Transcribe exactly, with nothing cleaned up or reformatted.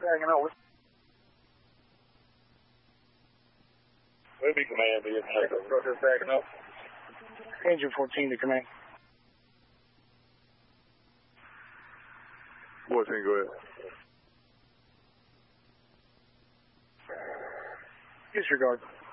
backing up. Movie command, be advised. Protest backing up. Engine fourteen to command. fourteen, go ahead. Disregard.